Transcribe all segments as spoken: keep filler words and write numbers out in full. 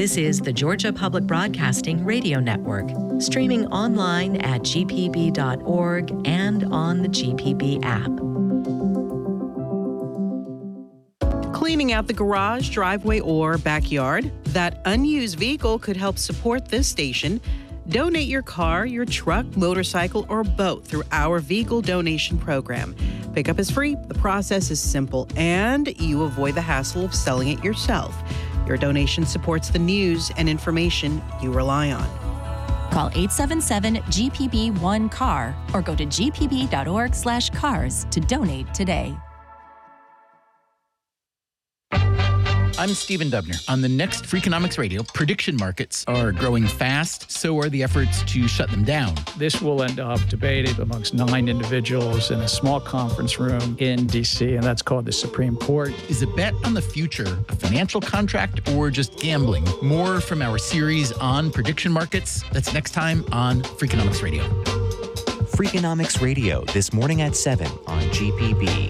This is the Georgia Public Broadcasting Radio Network, streaming online at g p b dot org and on the G P B app. Cleaning out the garage, driveway, or backyard? That unused vehicle could help support this station. Donate your car, your truck, motorcycle, or boat through our vehicle donation program. Pickup is free, the process is simple, and you avoid the hassle of selling it yourself. Your donation supports the news and information you rely on. Call eight seven seven G P B one C A R or go to g p b dot org slash cars to donate today. I'm Stephen Dubner. On the next Freakonomics Radio, prediction markets are growing fast. So are the efforts to shut them down. This will end up debated amongst nine individuals in a small conference room in D C, and that's called the Supreme Court. Is a bet on the future a financial contract or just gambling? More from our series on prediction markets. That's next time on Freakonomics Radio. Freakonomics Radio, this morning at seven on G P B.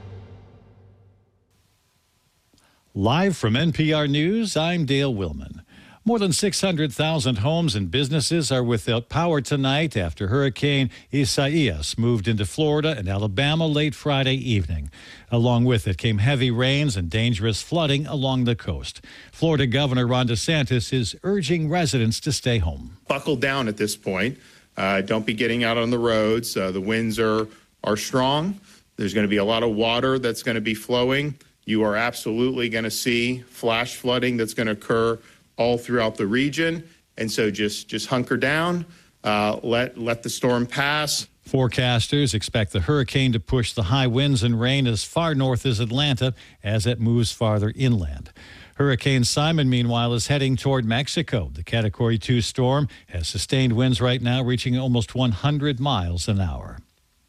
Live from N P R News, I'm Dale Willman. More than six hundred thousand homes and businesses are without power tonight after Hurricane Isaias moved into Florida and Alabama late Friday evening. Along with it came heavy rains and dangerous flooding along the coast. Florida Governor Ron DeSantis is urging residents to stay home. Buckle down at this point. Uh, don't be getting out on the roads. Uh, the winds are, are strong. There's going to be a lot of water that's going to be flowing. You are absolutely going to see flash flooding that's going to occur all throughout the region. And so just, just hunker down, uh, let, let the storm pass. Forecasters expect the hurricane to push the high winds and rain as far north as Atlanta as it moves farther inland. Hurricane Simon, meanwhile, is heading toward Mexico. The Category two storm has sustained winds right now reaching almost one hundred miles an hour.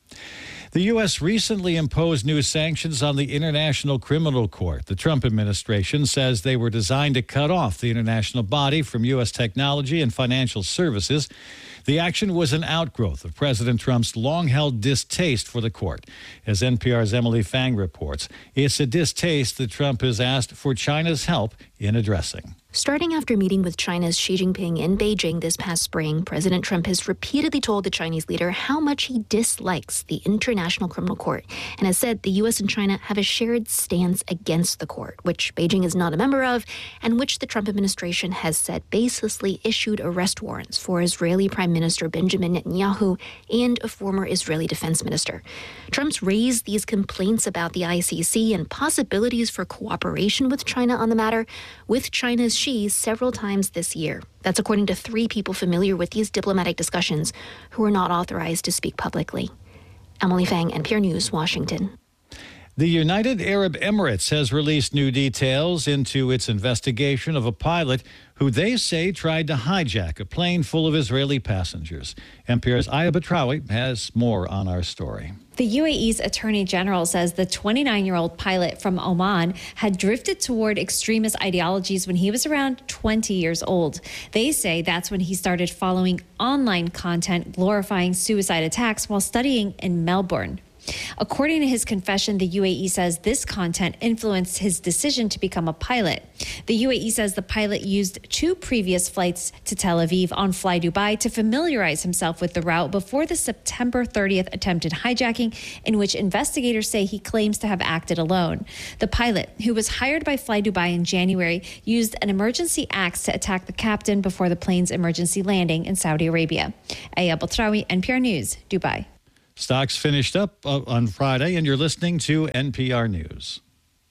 The U S recently imposed new sanctions on the International Criminal Court. The Trump administration says they were designed to cut off the international body from U S technology and financial services. The action was an outgrowth of President Trump's long-held distaste for the court. As N P R's Emily Fang reports, it's a distaste that Trump has asked for China's help in addressing. Starting after meeting with China's Xi Jinping in Beijing this past spring, President Trump has repeatedly told the Chinese leader how much he dislikes the International Criminal Court and has said the U S and China have a shared stance against the court, which Beijing is not a member of, and which the Trump administration has said baselessly issued arrest warrants for Israeli Prime Minister Benjamin Netanyahu and a former Israeli defense minister. Trump's raised these complaints about the I C C and possibilities for cooperation with China on the matter, with China's Xi several times this year. That's according to three people familiar with these diplomatic discussions who are not authorized to speak publicly. Emily Fang, N P R News, Washington. The United Arab Emirates has released new details into its investigation of a pilot who they say tried to hijack a plane full of Israeli passengers. N P R's Aya Batrawi has more on our story. The U A E's Attorney General says the twenty-nine-year-old pilot from Oman had drifted toward extremist ideologies when he was around twenty years old. They say that's when he started following online content glorifying suicide attacks while studying in Melbourne. According to his confession, the U A E says this content influenced his decision to become a pilot. The U A E says the pilot used two previous flights to Tel Aviv on Fly Dubai to familiarize himself with the route before the September thirtieth attempted hijacking, in which investigators say he claims to have acted alone. The pilot, who was hired by Fly Dubai in January, used an emergency axe to attack the captain before the plane's emergency landing in Saudi Arabia. Aya Batrawi, N P R News, Dubai. Stocks finished up on Friday, and you're listening to N P R News.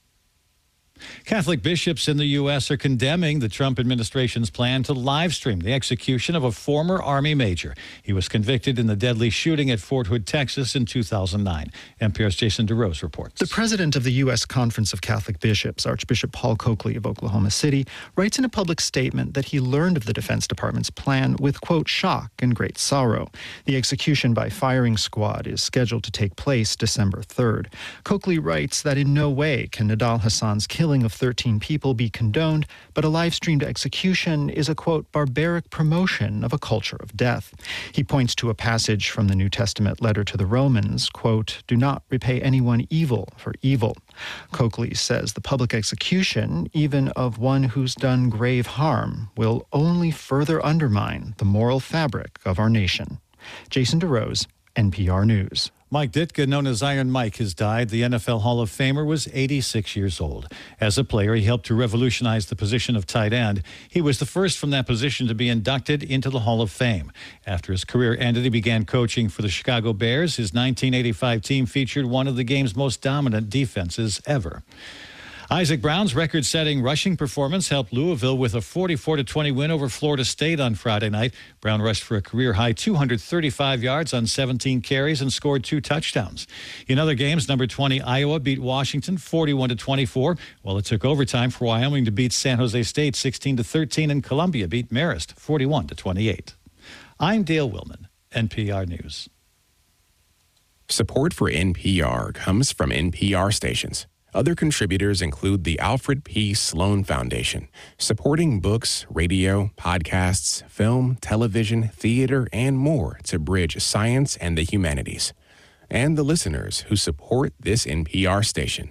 Catholic bishops in the U S are condemning the Trump administration's plan to live stream the execution of a former Army major. He was convicted in the deadly shooting at Fort Hood, Texas in two thousand nine. N P R's Jason DeRose reports. The president of the U S Conference of Catholic Bishops, Archbishop Paul Coakley of Oklahoma City, writes in a public statement that he learned of the Defense Department's plan with, quote, shock and great sorrow. The execution by firing squad is scheduled to take place December third. Coakley writes that in no way can Nidal Hassan's killing killing of thirteen people be condoned, but a live-streamed execution is a, quote, barbaric promotion of a culture of death. He points to a passage from the New Testament letter to the Romans, quote, do not repay anyone evil for evil. Coakley says the public execution, even of one who's done grave harm, will only further undermine the moral fabric of our nation. Jason DeRose, N P R News. Mike Ditka, known as Iron Mike, has died. The N F L Hall of Famer was eighty-six years old. As a player, he helped to revolutionize the position of tight end. He was the first from that position to be inducted into the Hall of Fame. After his career ended, he began coaching for the Chicago Bears. His nineteen eighty-five team featured one of the game's most dominant defenses ever. Isaac Brown's record-setting rushing performance helped Louisville with a forty-four to twenty win over Florida State on Friday night. Brown rushed for a career-high two hundred thirty-five yards on seventeen carries and scored two touchdowns. In other games, number twenty Iowa beat Washington forty-one to twenty-four, while it took overtime for Wyoming to beat San Jose State sixteen to thirteen, and Columbia beat Marist forty-one to twenty-eight. I'm Dale Willman, N P R News. Support for N P R comes from N P R stations. Other contributors include the Alfred P. Sloan Foundation, supporting books, radio, podcasts, film, television, theater, and more to bridge science and the humanities. And the listeners who support this N P R station.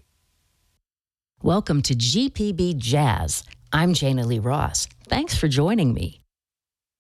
Welcome to G P B Jazz. I'm Jana Lee Ross. Thanks for joining me.